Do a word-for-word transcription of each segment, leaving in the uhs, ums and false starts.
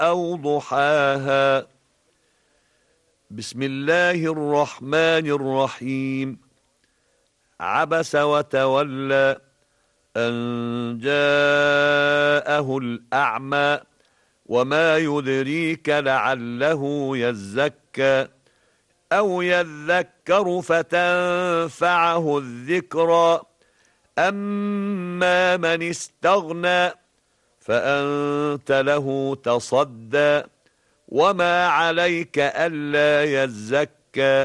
أو ضحاها. بسم الله الرحمن الرحيم. عبس وتولى أن جاءه الأعمى وما يدريك لعله يزكى أو يذكر فتنفعه الذكرى. أما من استغنى فأنت له تصدى وما عليك ألا يزكى.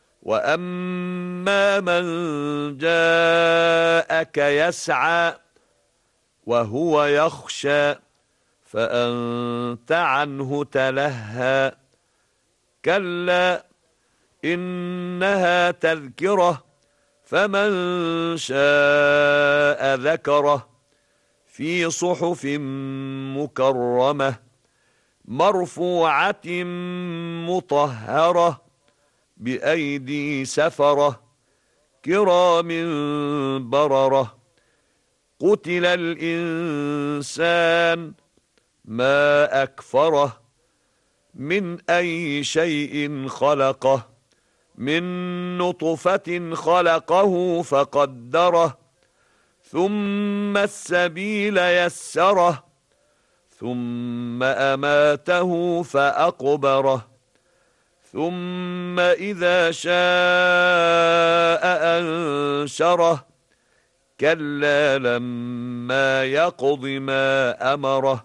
وأما من جاءك يسعى وهو يخشى فأنت عنه تلهى. كلا إنها تذكرة فمن شاء ذكره في صحف مكرمة مرفوعة مطهرة بأيدي سفرة كرام بررة. قتل الإنسان ما أكفره من أي شيء خلقه من نطفة خلقه فقدره ثم السبيل يسره ثم أماته فأقبره ثم إذا شاء أنشره. كلا لما يقض ما أمره.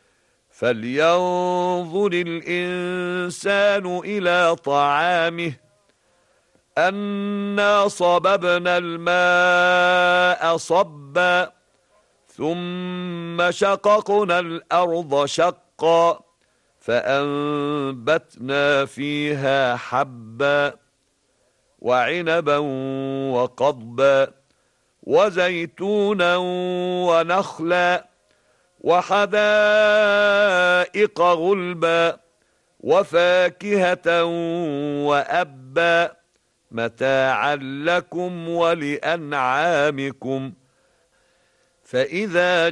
فلينظر الإنسان إلى طعامه أنا صببنا الماء صبا ثم شققنا الأرض شقا فأنبتنا فيها حبا وعنبا وقضبا وزيتونا ونخلا وحدائق غلبا وفاكهة وأبا متاعا لكم ولأنعامكم. فإذا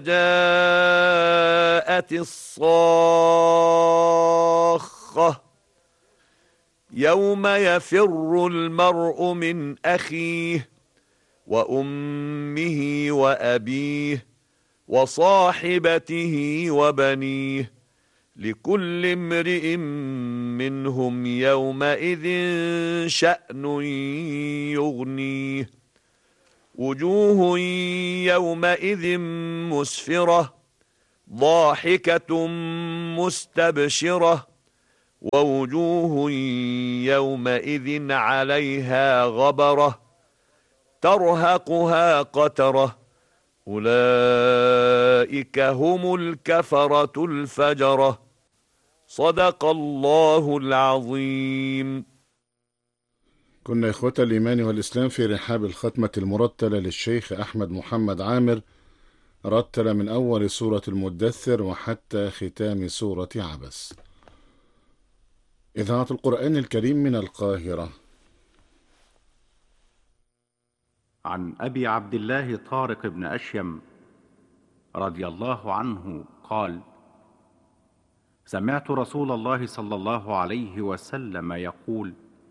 جاءت الصاخة يوم يفر المرء من أخيه وأمه وأبيه وصاحبته وبنيه لكل امرئ منهم يومئذ شأن يغنيه. وجوه يومئذ مسفرة ضاحكة مستبشرة ووجوه يومئذ عليها غبرة ترهقها قترة أولئك هم الكفرة الفجرة. صدق الله العظيم. كنا إخوة الإيمان والإسلام في رحاب الختمة المرتلة للشيخ أحمد محمد عامر، رتل من أول سورة المدثر وحتى ختام سورة عبس. إذاعة القرآن الكريم من القاهرة. عن أبي عبد الله طارق بن أشيم رضي الله عنه قال: سمعت رسول الله صلى الله عليه وسلم يقول: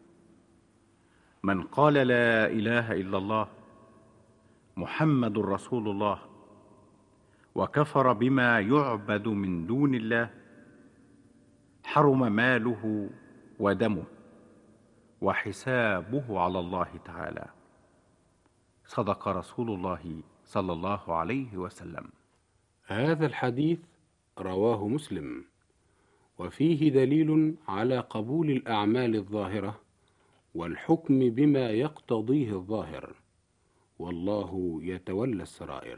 من قال لا إله إلا الله محمد رسول الله وكفر بما يعبد من دون الله حرم ماله ودمه وحسابه على الله تعالى. صدق رسول الله صلى الله عليه وسلم. هذا الحديث رواه مسلم، وفيه دليل على قبول الأعمال الظاهرة والحكم بما يقتضيه الظاهر، والله يتولى السرائر.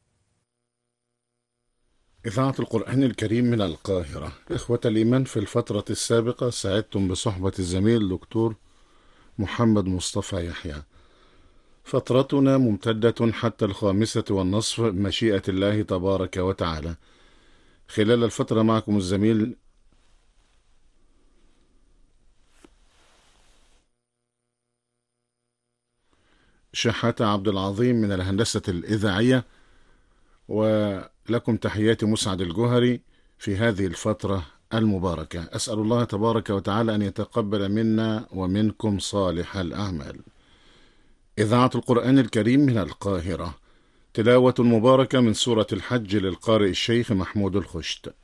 إذاعة القرآن الكريم من القاهرة. إخوة الإيمان، في الفترة السابقة سعدتم بصحبة الزميل دكتور محمد مصطفى يحيى. فترتنا ممتدة حتى الخامسة والنصف مشيئة الله تبارك وتعالى. خلال الفترة معكم الزميل شحاتة عبد العظيم من الهندسة الإذاعية، ولكم تحياتي مسعد الجوهري في هذه الفترة المباركة. أسأل الله تبارك وتعالى أن يتقبل منا ومنكم صالح الأعمال. إذاعة القرآن الكريم من القاهرة، تلاوة مباركة من سورة الحج للقارئ الشيخ محمود الخشت.